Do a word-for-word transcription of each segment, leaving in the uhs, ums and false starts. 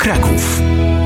Kraków.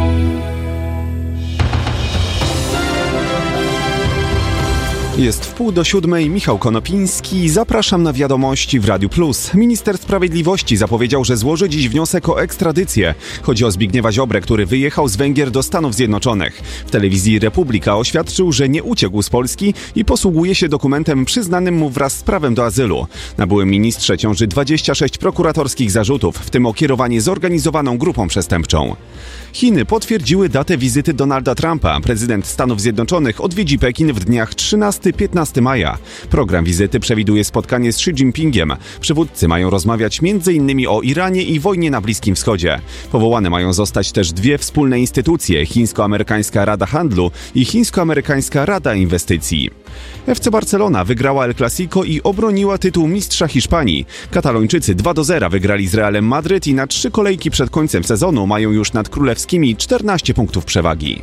Jest wpół do siódmej, Michał Konopiński. Zapraszam na wiadomości w Radiu Plus. Minister Sprawiedliwości zapowiedział, że złoży dziś wniosek o ekstradycję. Chodzi o Zbigniewa Ziobrę, który wyjechał z Węgier do Stanów Zjednoczonych. W telewizji Republika oświadczył, że nie uciekł z Polski i posługuje się dokumentem przyznanym mu wraz z prawem do azylu. Na byłym ministrze ciąży dwadzieścia sześć prokuratorskich zarzutów, w tym o kierowanie zorganizowaną grupą przestępczą. Chiny potwierdziły datę wizyty Donalda Trumpa. Prezydent Stanów Zjednoczonych odwiedzi Pekin w dniach trzynastego do piętnastego maja. Program wizyty przewiduje spotkanie z Xi Jinpingiem. Przywódcy mają rozmawiać między innymi o Iranie i wojnie na Bliskim Wschodzie. Powołane mają zostać też dwie wspólne instytucje: Chińsko-Amerykańska Rada Handlu i Chińsko-Amerykańska Rada Inwestycji. F C Barcelona wygrała El Clasico i obroniła tytuł mistrza Hiszpanii. Katalończycy dwa do zera wygrali z Realem Madryt i na trzy kolejki przed końcem sezonu mają już nad królewskimi czternaście punktów przewagi.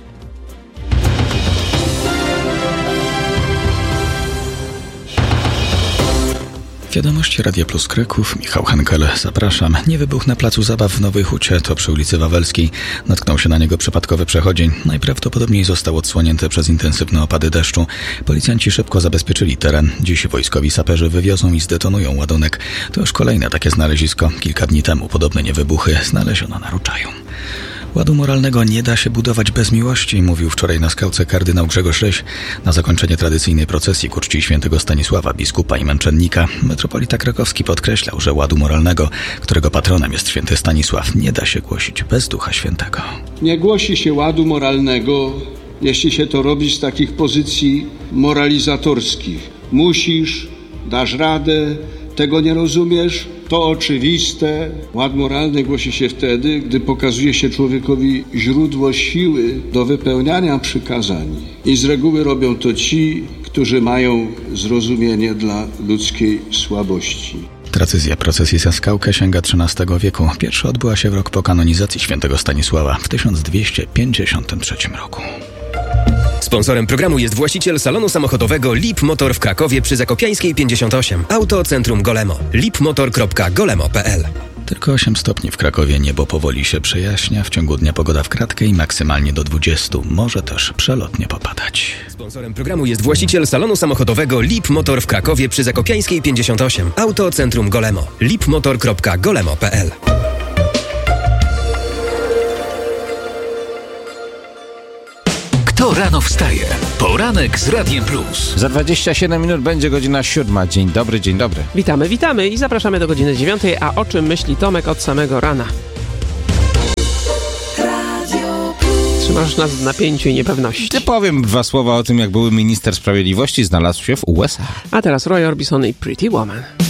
Wiadomości Radia Plus Kraków, Michał Henkel, zapraszam. Nie wybuch na placu zabaw w Nowej Hucie, to przy ulicy Wawelskiej. Natknął się na niego przypadkowy przechodzień. Najprawdopodobniej został odsłonięty przez intensywne opady deszczu. Policjanci szybko zabezpieczyli teren. Dziś wojskowi saperzy wywiozą i zdetonują ładunek. To już kolejne takie znalezisko. Kilka dni temu podobne niewybuchy znaleziono na Ruczaju. Ładu moralnego nie da się budować bez miłości, mówił wczoraj na skałce kardynał Grzegorz Ryś. Na zakończenie tradycyjnej procesji ku czci świętego Stanisława, biskupa i męczennika, metropolita krakowski podkreślał, że ładu moralnego, którego patronem jest święty Stanisław, nie da się głosić bez Ducha Świętego. Nie głosi się ładu moralnego, jeśli się to robi z takich pozycji moralizatorskich. Musisz, dasz radę, tego nie rozumiesz, to oczywiste. Ład moralny głosi się wtedy, gdy pokazuje się człowiekowi źródło siły do wypełniania przykazań. I z reguły robią to ci, którzy mają zrozumienie dla ludzkiej słabości. Tradycja procesji za skałkę sięga trzynastego wieku. Pierwsza odbyła się w rok po kanonizacji świętego Stanisława w tysiąc dwieście pięćdziesiątym trzecim roku. Sponsorem programu jest właściciel salonu samochodowego Lip Motor w Krakowie przy Zakopiańskiej pięćdziesiąt osiem. Auto Centrum Golemo. lipmotor kropka golemo kropka pe el. Tylko osiem stopni w Krakowie, niebo powoli się przejaśnia, w ciągu dnia pogoda w kratkę i maksymalnie do dwudziestu, może też przelotnie popadać. Sponsorem programu jest właściciel salonu samochodowego Lip Motor w Krakowie przy Zakopiańskiej pięćdziesiąt osiem. Auto Centrum Golemo. lipmotor kropka golemo kropka pe el. To rano wstaje. Poranek z Radiem Plus. Za dwadzieścia siedem minut będzie godzina siódma. Dzień dobry, dzień dobry. Witamy, witamy i zapraszamy do godziny dziewiątej. A o czym myśli Tomek od samego rana? Trzymasz nas w napięciu i niepewności. Ja powiem dwa słowa o tym, jak były minister sprawiedliwości znalazł się w U S A. A teraz Roy Orbison i Pretty Woman.